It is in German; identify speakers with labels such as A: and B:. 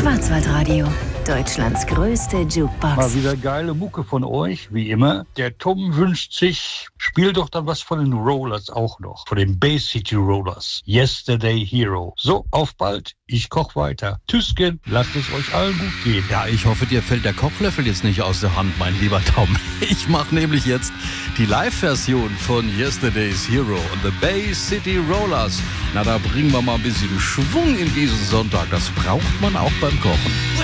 A: Schwarzwaldradio, Deutschlands größte Jukebox.
B: Mal wieder geile Mucke von euch, wie immer. Der Tom wünscht sich, spiel doch dann was von den Rollers auch noch. Von den Bay City Rollers. Yesterday Hero. So, auf bald. Ich koch weiter. Tschüsschen, lasst es euch allen gut gehen.
C: Ja, ich hoffe, dir fällt der Kochlöffel jetzt nicht aus der Hand, mein lieber Tom. Ich mache nämlich jetzt die Live-Version von Yesterday's Hero und The Bay City Rollers. Na, da bringen wir mal ein bisschen Schwung in diesen Sonntag. Das braucht man auch beim Kochen.